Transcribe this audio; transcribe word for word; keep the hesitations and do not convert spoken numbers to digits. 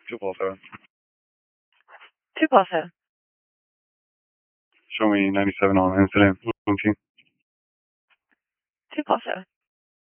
Two Paul seven. Two Paul seven. Show me ninety-seven on incident. Two Paul seven.